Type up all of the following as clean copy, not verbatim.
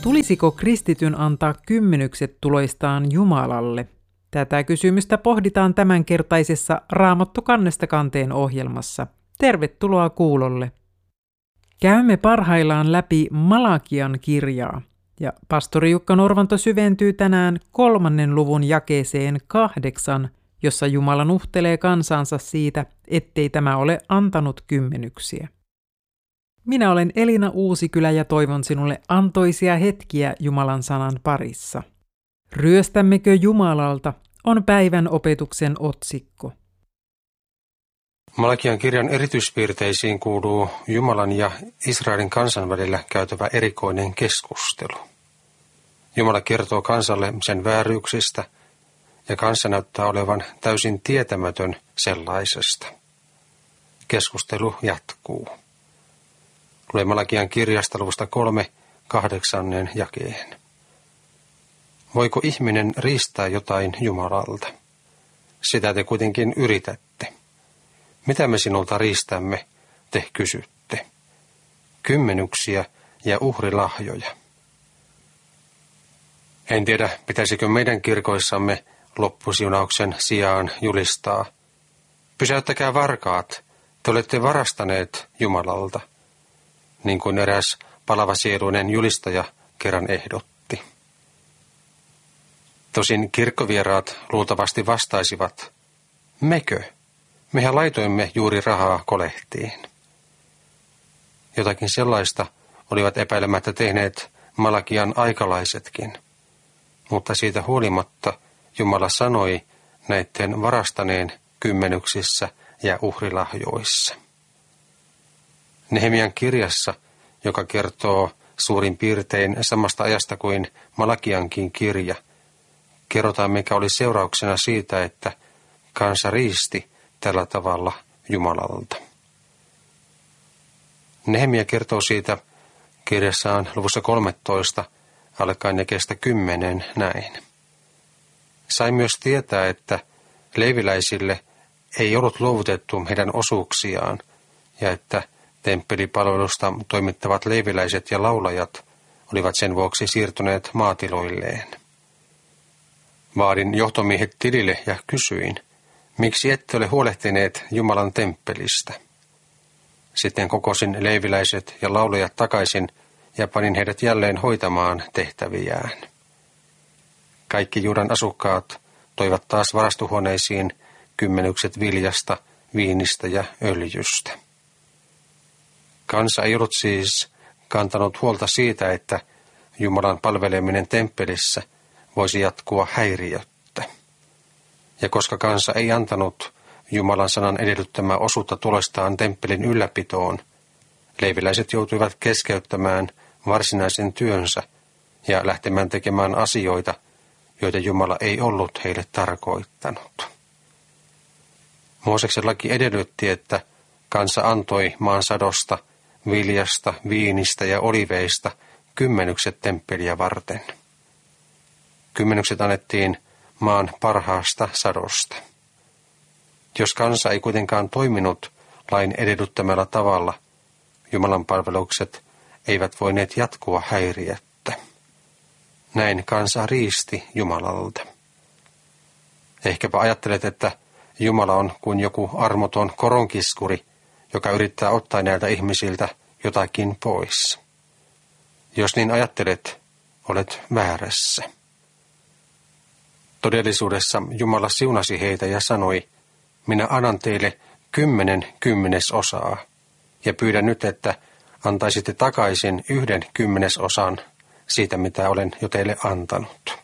Tulisiko kristityn antaa kymmenykset tuloistaan Jumalalle? Tätä kysymystä pohditaan tämänkertaisessa Raamattu kannesta kanteen ohjelmassa. Tervetuloa kuulolle. Käymme parhaillaan läpi Malakian kirjaa, ja pastori Jukka Norvanto syventyy tänään 3. luvun jakeeseen 8, jossa Jumala nuhtelee kansansa siitä, ettei tämä ole antanut kymmenyksiä. Minä olen Elina Uusikylä ja toivon sinulle antoisia hetkiä Jumalan sanan parissa. Ryöstämmekö Jumalalta on päivän opetuksen otsikko. Malakian kirjan erityispiirteisiin kuuluu Jumalan ja Israelin kansan välillä käytävä erikoinen keskustelu. Jumala kertoo kansalle sen vääryyksistä ja kansa näyttää olevan täysin tietämätön sellaisesta. Keskustelu jatkuu. Lue Malakian kirjasta luvusta 3, 8. jakeen. Voiko ihminen riistää jotain Jumalalta? Sitä te kuitenkin yritätte. Mitä me sinulta riistämme, te kysytte? Kymmenyksiä ja uhrilahjoja. En tiedä, pitäisikö meidän kirkoissamme loppusiunauksen sijaan julistaa. Pysäyttäkää varkaat, te olette varastaneet Jumalalta, niin kuin eräs palavasieluinen julistaja kerran ehdotti. Tosin kirkkovieraat luultavasti vastaisivat, mekö? Mehän laitoimme juuri rahaa kolehtiin. Jotakin sellaista olivat epäilemättä tehneet Malakian aikalaisetkin, mutta siitä huolimatta Jumala sanoi näiden varastaneen kymmenyksissä ja uhrilahjoissa. Nehemian kirjassa, joka kertoo suurin piirtein samasta ajasta kuin Malakiankin kirja, kerrotaan mikä oli seurauksena siitä, että kansa riisti tällä tavalla Jumalalta. Nehemia kertoo siitä kirjassaan luvussa 13, alkaen jakeesta 10 näin. Sai myös tietää, että leeviläisille ei ollut luovutettu heidän osuuksiaan ja että temppelipalvelusta toimittavat leeviläiset ja laulajat olivat sen vuoksi siirtyneet maatiloilleen. Vaadin johtomiehet tilille ja kysyin, miksi ette ole huolehtineet Jumalan temppelistä? Sitten kokosin leeviläiset ja laulajat takaisin ja panin heidät jälleen hoitamaan tehtäviään. Kaikki Juudan asukkaat toivat taas varastohuoneisiin kymmenykset viljasta, viinistä ja öljystä. Kansa ei ollut siis kantanut huolta siitä, että Jumalan palveleminen temppelissä voisi jatkua häiriöttä. Ja koska kansa ei antanut Jumalan sanan edellyttämää osuutta tulostaan temppelin ylläpitoon, leeviläiset joutuivat keskeyttämään varsinaisen työnsä ja lähtemään tekemään asioita, joita Jumala ei ollut heille tarkoittanut. Mooseksen laki edellytti, että kansa antoi maan sadosta, viljasta, viinistä ja oliveista kymmenykset temppeliä varten. Kymmenykset annettiin maan parhaasta sadosta. Jos kansa ei kuitenkaan toiminut lain edellyttämällä tavalla, Jumalan palvelukset eivät voineet jatkua häiriöttä. Näin kansa riisti Jumalalta. Ehkäpä ajattelet, että Jumala on kuin joku armoton koronkiskuri, joka yrittää ottaa näiltä ihmisiltä jotakin pois. Jos niin ajattelet, olet väärässä. Todellisuudessa Jumala siunasi heitä ja sanoi, minä annan teille 10/10 ja pyydän nyt, että antaisitte takaisin 1/10 siitä, mitä olen jo teille antanut.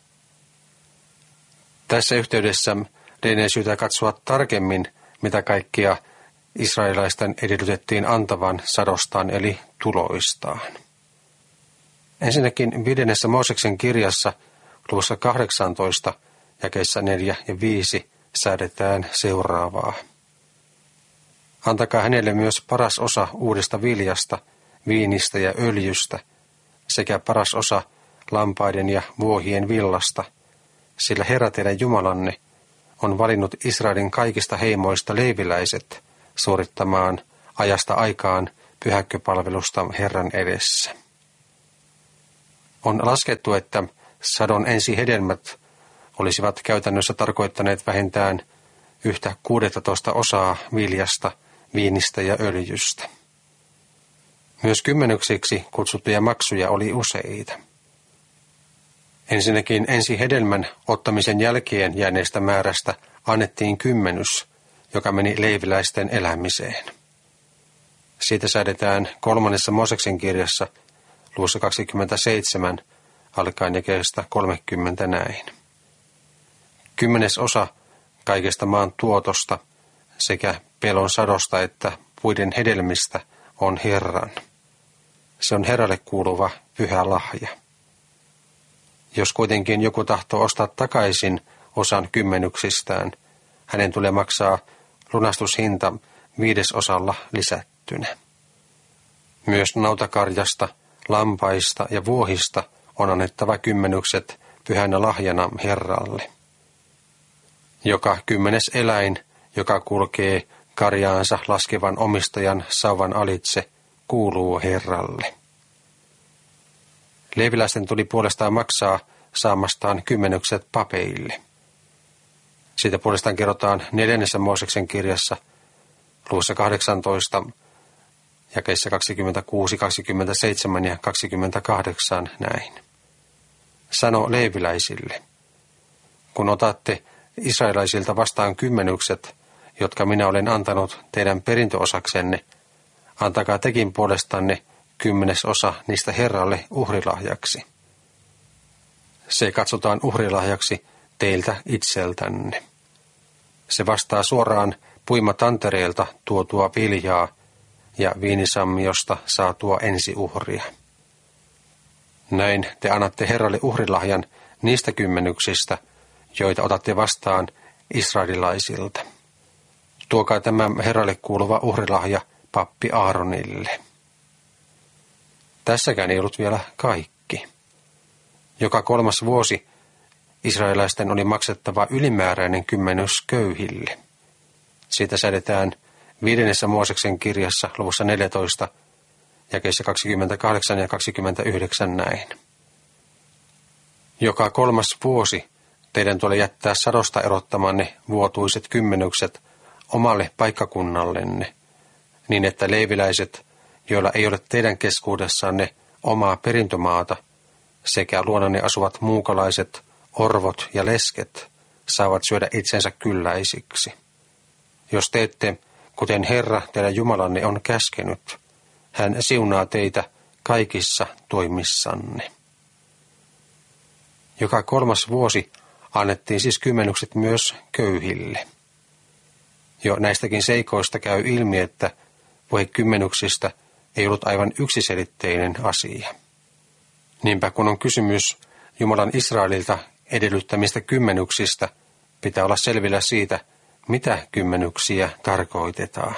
Tässä yhteydessä lienee syytä katsoa tarkemmin, mitä kaikkia israelaisten edellytettiin antavan sadostaan eli tuloistaan. Ensinnäkin 5. Mooseksen kirjassa luvussa 18, jakeissa 4 ja 5 säädetään seuraavaa. Antakaa hänelle myös paras osa uudesta viljasta, viinistä ja öljystä, sekä paras osa lampaiden ja vuohien villasta, sillä Herra teidän Jumalanne on valinnut Israelin kaikista heimoista leeviläiset suorittamaan ajasta aikaan pyhäkköpalvelusta Herran edessä. On laskettu, että sadon ensihedelmät olisivat käytännössä tarkoittaneet vähintään 1/16 viljasta, viinistä ja öljystä. Myös kymmenyksiksi kutsuttuja maksuja oli useita. Ensinnäkin ensihedelmän ottamisen jälkeen jääneestä määrästä annettiin kymmenys, joka meni leiviläisten elämiseen. Siitä säädetään 3. Mooseksen kirjassa luvussa 27 alkaen jakeesta 30 näin. 10% kaikesta maan tuotosta sekä pelon sadosta että puiden hedelmistä on Herran. Se on Herralle kuuluva pyhä lahja. Jos kuitenkin joku tahtoo ostaa takaisin osan kymmenyksistään, hänen tulee maksaa lunastushinta 5% lisättynä. Myös nautakarjasta, lampaista ja vuohista on annettava kymmenykset pyhänä lahjana Herralle. Joka 10. eläin, joka kulkee karjaansa laskevan omistajan sauvan alitse, kuuluu Herralle. Leeviläisten tuli puolestaan maksaa saamastaan kymmenykset papeille. Siitä puolestaan kerrotaan 4. Mooseksen kirjassa luvussa 18, jakeissa 26, 27 ja 28 näin. Sano leeviläisille, kun otatte israelaisilta vastaan kymmenykset, jotka minä olen antanut teidän perintöosaksenne, antakaa tekin puolestanne 10% niistä Herralle uhrilahjaksi. Se katsotaan uhrilahjaksi teiltä itseltänne. Se vastaa suoraan puimatantereelta tuotua viljaa ja viinisammiosta saatua ensiuhria. Näin te annatte Herralle uhrilahjan niistä kymmenyksistä, joita otatte vastaan israelilaisilta. Tuokaa tämä Herralle kuuluva uhrilahja pappi Aaronille. Tässäkään ei ollut vielä kaikki. Joka 3. vuosi israelaisten oli maksettava ylimääräinen kymmenys köyhille. Siitä säädetään 5. Mooseksen kirjassa luvussa 14, jakeissa 28 ja 29 näin. Joka 3. vuosi teidän tulee jättää sadosta erottamanne vuotuiset kymmenykset omalle paikkakunnallenne, niin että leeviläiset, joilla ei ole teidän keskuudessanne omaa perintömaata, sekä luonanne asuvat muukalaiset, orvot ja lesket, saavat syödä itsensä kylläisiksi. Jos teette, kuten Herra teidän Jumalanne on käskenyt, hän siunaa teitä kaikissa toimissanne. Joka 3. vuosi annettiin siis kymmenykset myös köyhille. Jo näistäkin seikoista käy ilmi, että puhe kymmenyksistä ei ollut aivan yksiselitteinen asia. Niinpä kun on kysymys Jumalan Israelilta edellyttämistä kymmenyksistä, pitää olla selvillä siitä, mitä kymmenyksiä tarkoitetaan.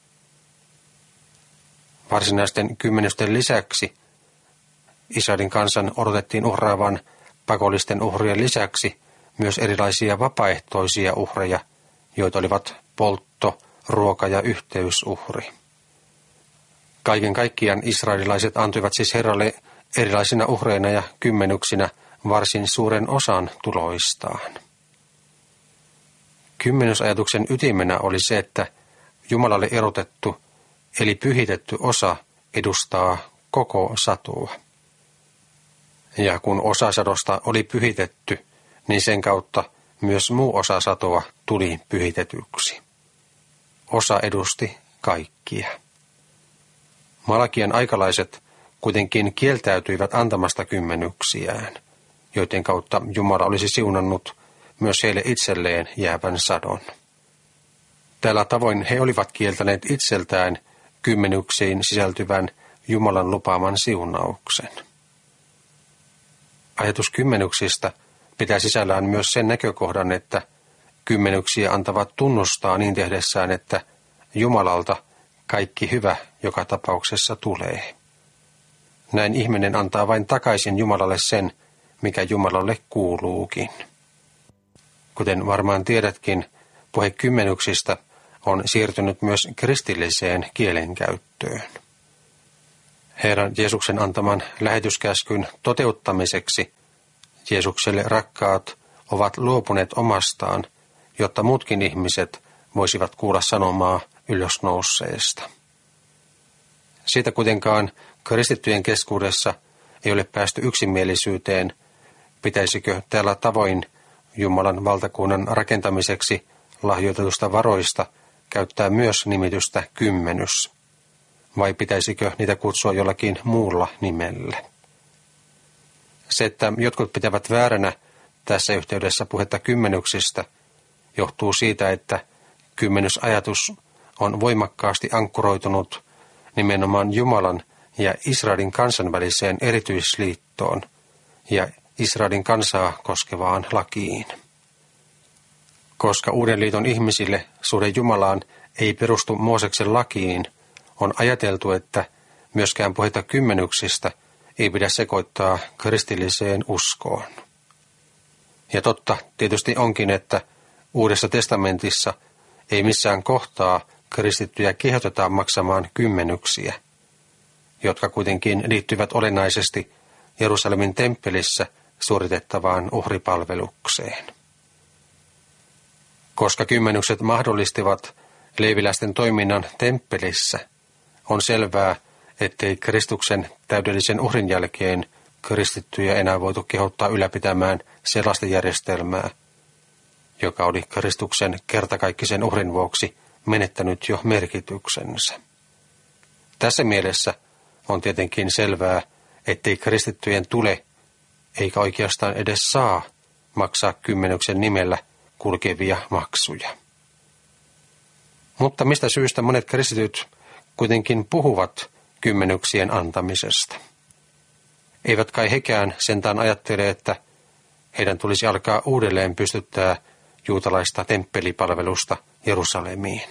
Varsinaisten kymmenysten lisäksi Israelin kansan odotettiin uhraavan pakollisten uhrien lisäksi myös erilaisia vapaaehtoisia uhreja, joita olivat poltto, ruoka ja yhteysuhri. Kaiken kaikkiaan israelilaiset antoivat siis Herralle erilaisina uhreina ja kymmenyksinä varsin suuren osan tuloistaan. Kymmenysajatuksen ytimenä oli se, että Jumalalle erotettu eli pyhitetty osa edustaa koko satoa. Ja kun osa sadosta oli pyhitetty, niin sen kautta myös muu osa satoa tuli pyhitetyksi. Osa edusti kaikkia. Malakian aikalaiset kuitenkin kieltäytyivät antamasta kymmenyksiään, joiden kautta Jumala olisi siunannut myös heille itselleen jäävän sadon. Tällä tavoin he olivat kieltäneet itseltään kymmenyksiin sisältyvän Jumalan lupaaman siunauksen. Ajatus kymmenyksistä pitää sisällään myös sen näkökohdan, että kymmenyksiä antavat tunnustaa niin tehdessään, että Jumalalta kaikki hyvä joka tapauksessa tulee. Näin ihminen antaa vain takaisin Jumalalle sen, mikä Jumalalle kuuluukin. Kuten varmaan tiedätkin, puhe kymmenyksistä on siirtynyt myös kristilliseen kielenkäyttöön. Herran Jeesuksen antaman lähetyskäskyn toteuttamiseksi Jeesukselle rakkaat ovat luopuneet omastaan, jotta muutkin ihmiset voisivat kuulla sanomaa ylösnouseesta. Siitä kuitenkaan kristittyjen keskuudessa ei ole päästy yksimielisyyteen, pitäisikö tällä tavoin Jumalan valtakunnan rakentamiseksi lahjoitetusta varoista käyttää myös nimitystä kymmenys, vai pitäisikö niitä kutsua jollakin muulla nimellä. Se, että jotkut pitävät vääränä tässä yhteydessä puhetta kymmenyksistä, johtuu siitä, että kymmenysajatus on voimakkaasti ankkuroitunut nimenomaan Jumalan ja Israelin kansan väliseen erityisliittoon ja Israelin kansaa koskevaan lakiin. Koska Uuden liiton ihmisille suhde Jumalaan ei perustu Mooseksen lakiin, on ajateltu, että myöskään puhetta kymmenyksistä ei pidä sekoittaa kristilliseen uskoon. Ja totta tietysti onkin, että Uudessa testamentissa ei missään kohtaa kristittyjä kehotetaan maksamaan kymmenyksiä, jotka kuitenkin liittyvät olennaisesti Jerusalemin temppelissä suoritettavaan uhripalvelukseen. Koska kymmenykset mahdollistivat leeviläisten toiminnan temppelissä, on selvää, ettei Kristuksen täydellisen uhrin jälkeen kristittyjä enää voitu kehottaa ylläpitämään sellaista järjestelmää, joka oli Kristuksen kertakaikkisen uhrin vuoksi menettänyt jo merkityksensä. Tässä mielessä on tietenkin selvää, ettei kristittyjen tule, eikä oikeastaan edes saa, maksaa kymmenyksen nimellä kulkevia maksuja. Mutta mistä syystä monet kristityt kuitenkin puhuvat kymmenyksien antamisesta? Eivät kai hekään sentään ajattele, että heidän tulisi alkaa uudelleen pystyttää juutalaista temppelipalvelusta Jerusalemiin.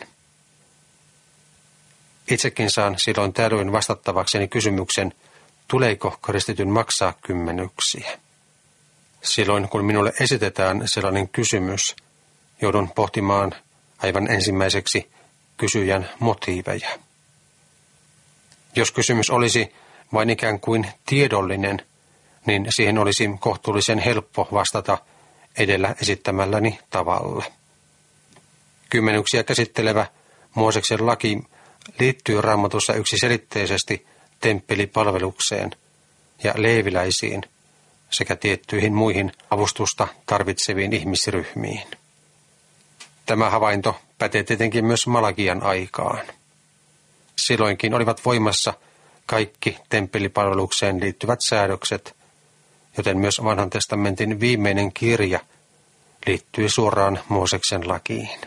Itsekin saan silloin tällöin vastattavakseni kysymyksen, tuleeko kristityn maksaa kymmenyksiä. Silloin kun minulle esitetään sellainen kysymys, joudun pohtimaan aivan ensimmäiseksi kysyjän motiiveja. Jos kysymys olisi vain ikään kuin tiedollinen, niin siihen olisi kohtuullisen helppo vastata edellä esittämälläni tavalla. Kymmenyksiä käsittelevä Mooseksen laki liittyy Raamatussa yksiselitteisesti temppelipalvelukseen ja leeviläisiin sekä tiettyihin muihin avustusta tarvitseviin ihmisryhmiin. Tämä havainto pätee tietenkin myös Malakian aikaan. Silloinkin olivat voimassa kaikki temppelipalvelukseen liittyvät säädökset, joten myös Vanhan testamentin viimeinen kirja liittyy suoraan Mooseksen lakiin.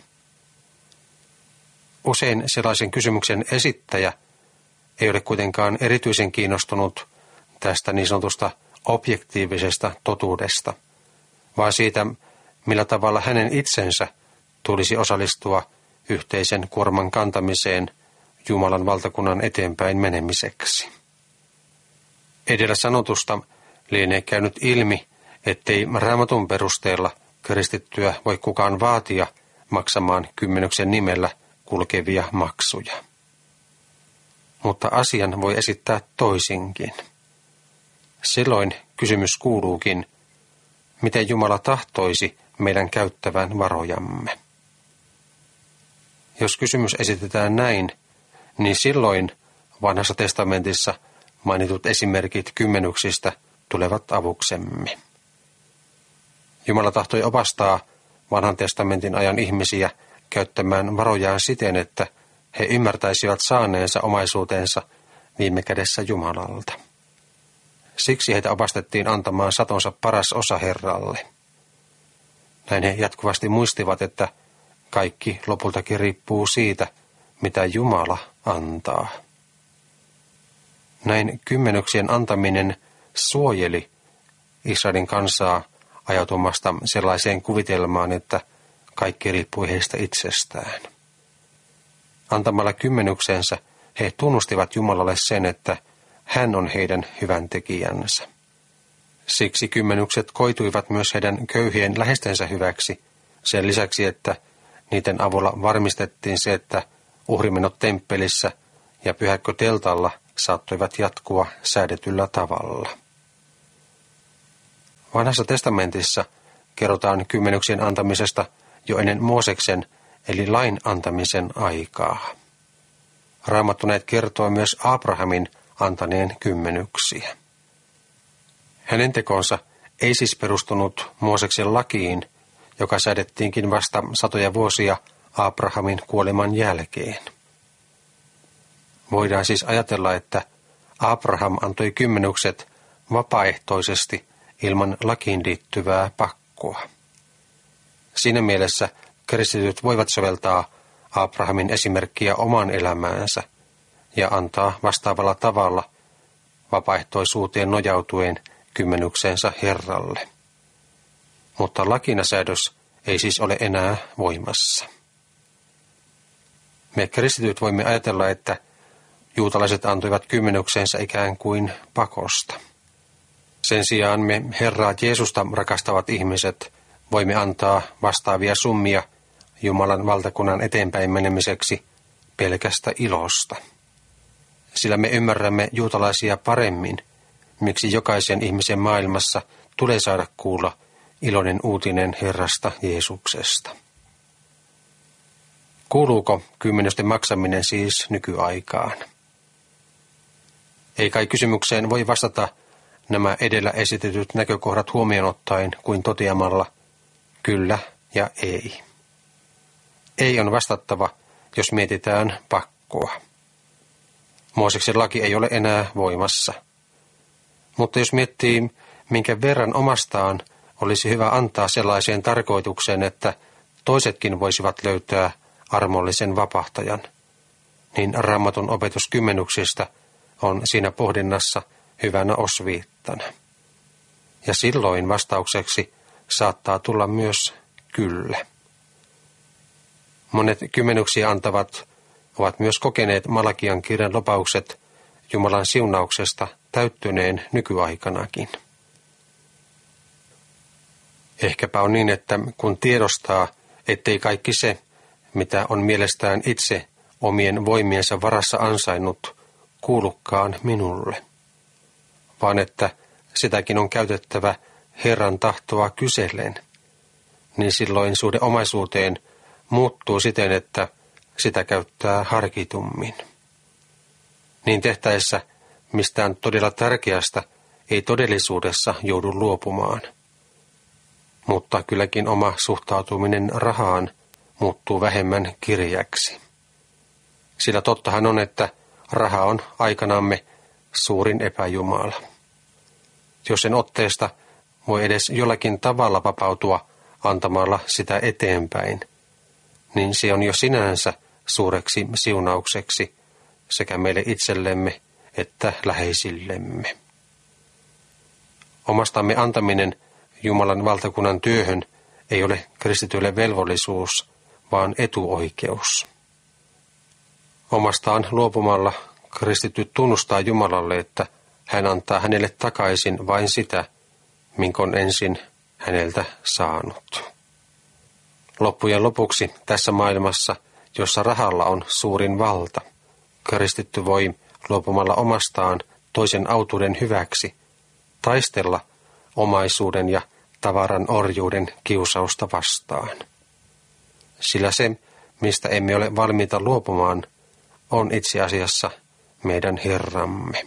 Usein sellaisen kysymyksen esittäjä ei ole kuitenkaan erityisen kiinnostunut tästä niin sanotusta objektiivisesta totuudesta, vaan siitä, millä tavalla hänen itsensä tulisi osallistua yhteisen kuorman kantamiseen Jumalan valtakunnan eteenpäin menemiseksi. Edellä sanotusta lienee käynyt ilmi, ettei Raamatun perusteella kristittyä voi kukaan vaatia maksamaan kymmenyksen nimellä kulkevia maksuja. Mutta asian voi esittää toisinkin. Silloin kysymys kuuluukin, miten Jumala tahtoisi meidän käyttävän varojamme. Jos kysymys esitetään näin, niin silloin Vanhassa testamentissa mainitut esimerkit kymmenyksistä tulevat avuksemme. Jumala tahtoi opastaa Vanhan testamentin ajan ihmisiä käyttämään varojaan siten, että he ymmärtäisivät saaneensa omaisuutensa viime kädessä Jumalalta. Siksi heitä opastettiin antamaan satonsa paras osa Herralle. Näin he jatkuvasti muistivat, että kaikki lopultakin riippuu siitä, mitä Jumala antaa. Näin kymmenyksien antaminen suojeli Israelin kansaa ajautumasta sellaiseen kuvitelmaan, että kaikki riippui heistä itsestään. Antamalla kymmenyksensä he tunnustivat Jumalalle sen, että hän on heidän hyvän tekijänsä. Siksi kymmenykset koituivat myös heidän köyhien läheistensä hyväksi, sen lisäksi, että niiden avulla varmistettiin se, että uhrimenot temppelissä ja pyhäkköteltalla saattoivat jatkua säädetyllä tavalla. Vanhassa testamentissa kerrotaan kymmenyksien antamisesta jo ennen Mooseksen eli lain antamisen aikaa. Raamattu näet kertoo myös Abrahamin antaneen kymmenyksiä. Hänen tekonsa ei siis perustunut Mooseksen lakiin, joka säädettiinkin vasta satoja vuosia Abrahamin kuoleman jälkeen. Voidaan siis ajatella, että Abraham antoi kymmenykset vapaaehtoisesti ilman lakiin liittyvää pakkoa. Siinä mielessä kristityt voivat soveltaa Abrahamin esimerkkiä omaan elämäänsä ja antaa vastaavalla tavalla vapaaehtoisuuteen nojautuen kymmenyksensä Herralle. Mutta lakinasäädös ei siis ole enää voimassa. Me kristityt voimme ajatella, että juutalaiset antoivat kymmenyksensä ikään kuin pakosta. Sen sijaan me Herraa Jeesusta rakastavat ihmiset voimme antaa vastaavia summia Jumalan valtakunnan eteenpäin menemiseksi pelkästä ilosta. Sillä me ymmärrämme juutalaisia paremmin, miksi jokaisen ihmisen maailmassa tulee saada kuulla iloinen uutinen Herrasta Jeesuksesta. Kuuluuko kymmenysten maksaminen siis nykyaikaan? Ei kai kysymykseen voi vastata nämä edellä esitetyt näkökohdat huomioon ottaen kuin toteamalla kyllä ja ei. Ei on vastattava, jos mietitään pakkoa. Mooseksen laki ei ole enää voimassa. Mutta jos miettii, minkä verran omastaan olisi hyvä antaa sellaiseen tarkoitukseen, että toisetkin voisivat löytää armollisen vapahtajan, niin Raamatun opetus kymmenyksistä on siinä pohdinnassa hyvänä osviittana. Ja silloin vastaukseksi saattaa tulla myös kyllä. Monet kymmenyksiä antavat ovat myös kokeneet Malakian kirjan lupaukset Jumalan siunauksesta täyttyneen nykyaikanakin. Ehkäpä on niin, että kun tiedostaa, ettei kaikki se, mitä on mielestään itse omien voimiensa varassa ansainnut, kuulukaan minulle, vaan että sitäkin on käytettävä Herran tahtoa kysellen, niin silloin suhde omaisuuteen muuttuu siten, että sitä käyttää harkitummin. Niin tehtäessä mistään todella tärkeästä ei todellisuudessa joudu luopumaan. Mutta kylläkin oma suhtautuminen rahaan muuttuu vähemmän kirjäksi. Sillä tottahan on, että raha on aikanamme suurin epäjumala. Jos sen otteesta voi edes jollakin tavalla vapautua antamalla sitä eteenpäin, niin se on jo sinänsä suureksi siunaukseksi sekä meille itsellemme että läheisillemme. Omastamme antaminen Jumalan valtakunnan työhön ei ole kristityille velvollisuus, vaan etuoikeus. Omastaan luopumalla kristitty tunnustaa Jumalalle, että hän antaa hänelle takaisin vain sitä, minkä on ensin häneltä saanut. Loppujen lopuksi tässä maailmassa, jossa rahalla on suurin valta, kristitty voi luopumalla omastaan toisen autuuden hyväksi taistella omaisuuden ja tavaran orjuuden kiusausta vastaan. Sillä se, mistä emme ole valmiita luopumaan, on itse asiassa meidän Herramme.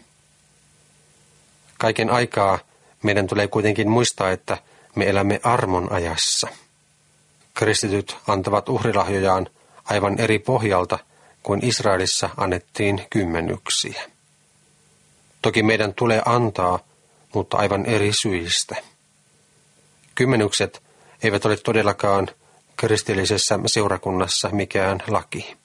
Kaiken aikaa meidän tulee kuitenkin muistaa, että me elämme armon ajassa. Kristityt antavat uhrilahjojaan aivan eri pohjalta kuin Israelissa annettiin kymmenyksiä. Toki meidän tulee antaa, mutta aivan eri syistä. Kymmenykset eivät ole todellakaan kristillisessä seurakunnassa mikään laki.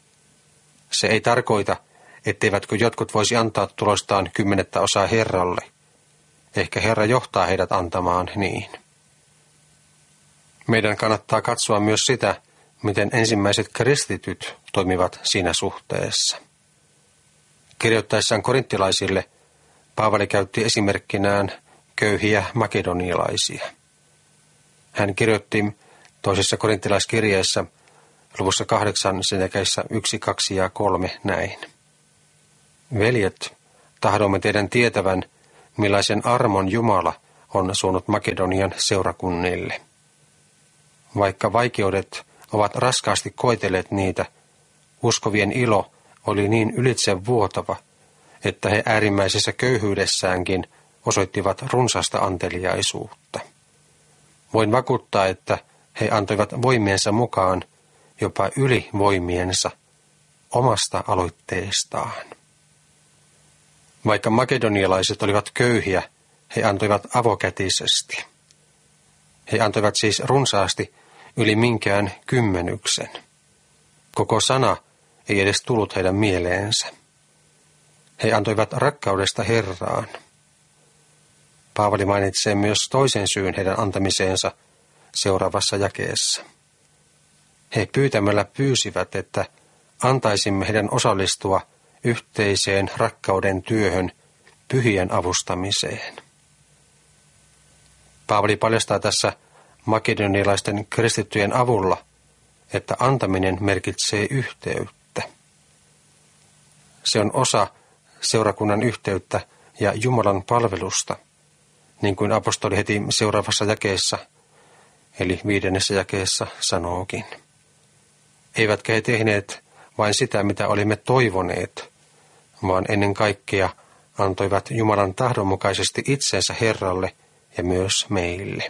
Se ei tarkoita, etteivätkö jotkut voisi antaa tulostaan 10% Herralle. Ehkä Herra johtaa heidät antamaan niin. Meidän kannattaa katsoa myös sitä, miten ensimmäiset kristityt toimivat siinä suhteessa. Kirjoittaessaan korinttilaisille Paavali käytti esimerkkinään köyhiä makedonialaisia. Hän kirjoitti toisessa korinttilaiskirjeessä luvussa 8 sen jakeissa 1, 2 ja 3 näin. Veljet, tahdomme teidän tietävän, millaisen armon Jumala on suonut Makedonian seurakunnille. Vaikka vaikeudet ovat raskaasti koetelleet niitä, uskovien ilo oli niin ylitsevuotava, että he äärimmäisessä köyhyydessäänkin osoittivat runsasta anteliaisuutta. Voin vakuuttaa, että he antoivat voimiensa mukaan, jopa yli voimiensa, omasta aloitteestaan. Vaikka makedonialaiset olivat köyhiä, he antoivat avokätisesti. He antoivat siis runsaasti yli minkään kymmenyksen. Koko sana ei edes tullut heidän mieleensä. He antoivat rakkaudesta Herraan. Paavali mainitsee myös toisen syyn heidän antamiseensa seuraavassa jakeessa. He pyytämällä pyysivät, että antaisimme heidän osallistua yhteiseen rakkauden työhön pyhien avustamiseen. Paavali paljastaa tässä makedonialaisten kristittyjen avulla, että antaminen merkitsee yhteyttä. Se on osa seurakunnan yhteyttä ja Jumalan palvelusta, niin kuin apostoli heti seuraavassa jakeessa, eli 5. jakeessa sanookin. Eivätkä he tehneet vain sitä, mitä olimme toivoneet, vaan ennen kaikkea antoivat Jumalan tahdon mukaisesti itsensä Herralle ja myös meille.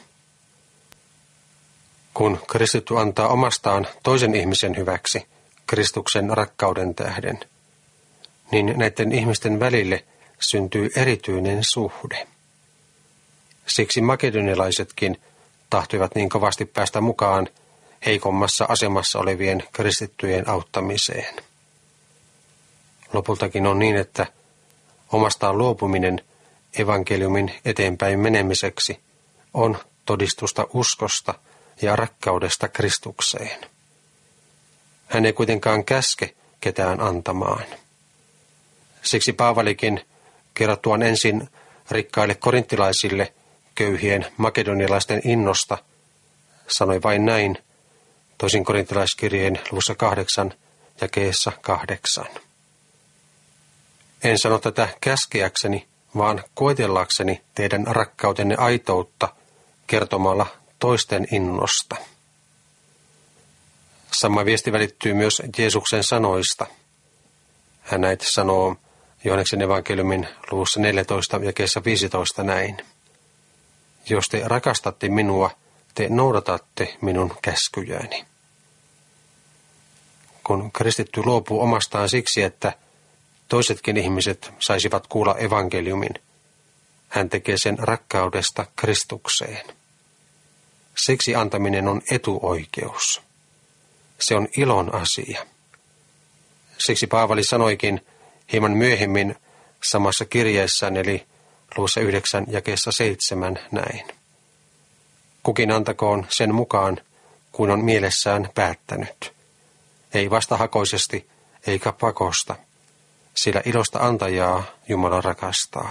Kun kristitty antaa omastaan toisen ihmisen hyväksi Kristuksen rakkauden tähden, niin näiden ihmisten välille syntyy erityinen suhde. Siksi makedonialaisetkin tahtoivat niin kovasti päästä mukaan heikommassa asemassa olevien kristittyjen auttamiseen. Lopultakin on niin, että omastaan luopuminen evankeliumin eteenpäin menemiseksi on todistusta uskosta ja rakkaudesta Kristukseen. Hän ei kuitenkaan käske ketään antamaan. Siksi Paavalikin kerrottuaan ensin rikkaille korinttilaisille köyhien makedonialaisten innosta sanoi vain näin toisin korinttilaiskirjeen luvussa 8 jakeessa 8. En sano tätä käskeäkseni, vaan koetellakseni teidän rakkautenne aitoutta kertomalla toisten innosta. Sama viesti välittyy myös Jeesuksen sanoista. Hän näitä sanoo Johanneksen evankeliumin luvussa 14 jakeessa 15 näin. Jos te rakastatte minua, te noudatatte minun käskyjäni. Kun kristitty luopuu omastaan siksi, että toisetkin ihmiset saisivat kuulla evankeliumin, hän tekee sen rakkaudesta Kristukseen. Siksi antaminen on etuoikeus. Se on ilon asia. Siksi Paavali sanoikin hieman myöhemmin samassa kirjeessään, eli luvussa 9 jakeessa 7 näin. Kukin antakoon sen mukaan, kuin on mielessään päättänyt. Ei vastahakoisesti eikä pakosta, sillä ilosta antajaa Jumala rakastaa.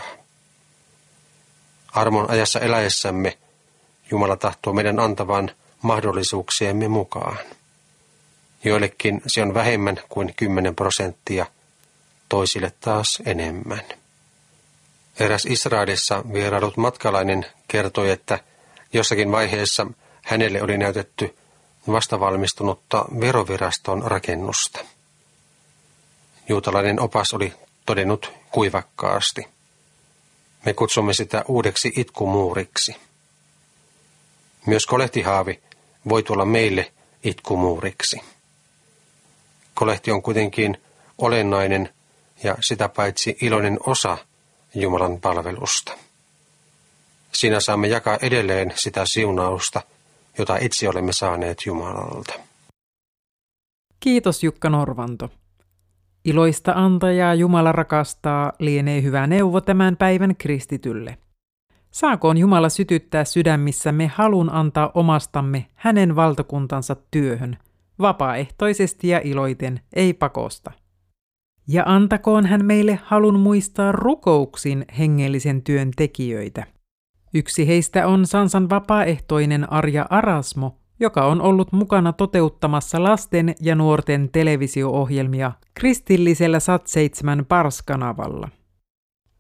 Armon ajassa eläessämme Jumala tahtoo meidän antavan mahdollisuuksiemme mukaan. Joillekin se on vähemmän kuin 10%, toisille taas enemmän. Eräs Israelissa vierailut matkalainen kertoi, että jossakin vaiheessa hänelle oli näytetty vastavalmistunutta veroviraston rakennusta. Juutalainen opas oli todennut kuivakkaasti. Me kutsumme sitä uudeksi itkumuuriksi. Myös kolehtihaavi voi tulla meille itkumuuriksi. Kolehti on kuitenkin olennainen ja sitä paitsi iloinen osa Jumalan palvelusta. Siinä saamme jakaa edelleen sitä siunausta, jota itse olemme saaneet Jumalalta. Kiitos Jukka Norvanto. Iloista antajaa Jumala rakastaa lienee hyvä neuvo tämän päivän kristitylle. Saakoon Jumala sytyttää sydämissämme halun antaa omastamme hänen valtakuntansa työhön, vapaaehtoisesti ja iloiten, ei pakosta. Ja antakoon hän meille halun muistaa rukouksin hengellisen työn tekijöitä. Yksi heistä on Sansan vapaaehtoinen Arja Arasmo, joka on ollut mukana toteuttamassa lasten ja nuorten televisio-ohjelmia kristillisellä Sat7 Pars-kanavalla.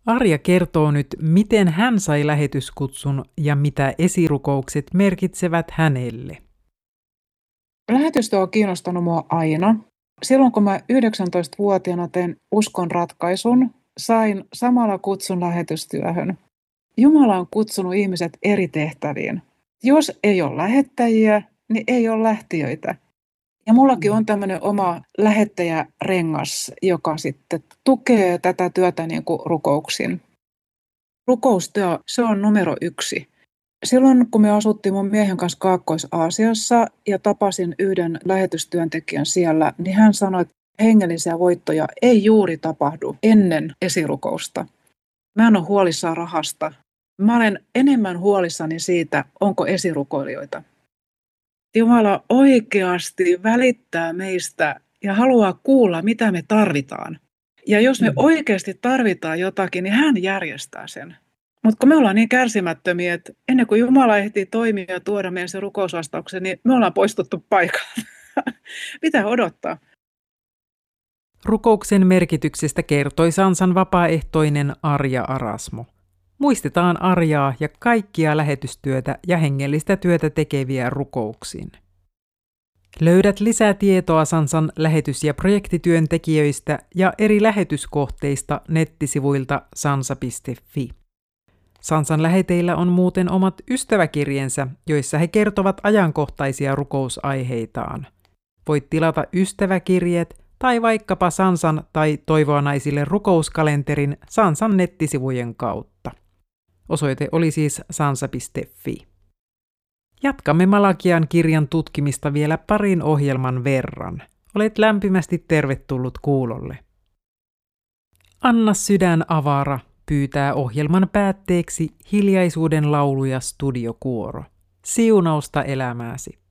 Arja kertoo nyt, miten hän sai lähetyskutsun ja mitä esirukoukset merkitsevät hänelle. Lähetystyö on kiinnostanut mua aina. Silloin kun mä 19-vuotiaana tein uskon ratkaisun, sain samalla kutsun lähetystyöhön. Jumala on kutsunut ihmiset eri tehtäviin. Jos ei ole lähettäjiä, niin ei ole lähtiöitä. Ja mullakin on tämmöinen oma lähettäjärengas, joka sitten tukee tätä työtä niin kuin rukouksin. Rukoustyö, se on numero 1. Silloin kun me asuttiin mun miehen kanssa Kaakkois-Aasiassa ja tapasin yhden lähetystyöntekijän siellä, niin hän sanoi, että hengellisiä voittoja ei juuri tapahdu ennen esirukousta. Mä en ole huolissaan rahasta. Mä olen enemmän huolissani siitä, onko esirukoilijoita. Jumala oikeasti välittää meistä ja haluaa kuulla, mitä me tarvitaan. Ja jos me oikeasti tarvitaan jotakin, niin hän järjestää sen. Mutta kun me ollaan niin kärsimättömiä, että ennen kuin Jumala ehtii toimia ja tuoda meidän se rukousvastauksen, niin me ollaan poistuttu paikalta. Mitä odottaa? Rukouksen merkityksestä kertoi Sansan vapaaehtoinen Arja Arasmo. Muistetaan Arjaa ja kaikkia lähetystyötä ja hengellistä työtä tekeviä rukouksiin. Löydät lisää tietoa Sansan lähetys- ja projektityöntekijöistä ja eri lähetyskohteista nettisivuilta sansa.fi. Sansan läheteillä on muuten omat ystäväkirjensä, joissa he kertovat ajankohtaisia rukousaiheitaan. Voit tilata ystäväkirjeet tai vaikkapa Sansan tai Toivoa naisille rukouskalenterin Sansan nettisivujen kautta. Osoite oli siis sansa.fi. Jatkamme Malakian kirjan tutkimista vielä parin ohjelman verran. Olet lämpimästi tervetullut kuulolle. Anna sydän avara pyytää ohjelman päätteeksi Hiljaisuuden laulu ja studiokuoro. Siunausta elämääsi.